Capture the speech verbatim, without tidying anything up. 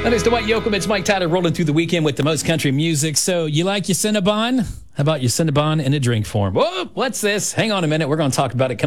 That is Dwight Yoakam. It's Mike Tyler rolling through the weekend with the most country music. So you like your Cinnabon? How about your Cinnabon in a drink form? Whoa, what's this? Hang on a minute. We're going to talk about it.